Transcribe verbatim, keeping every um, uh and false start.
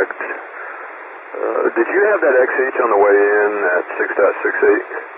correct. Uh, did you have that X H on the way in at six point six eight?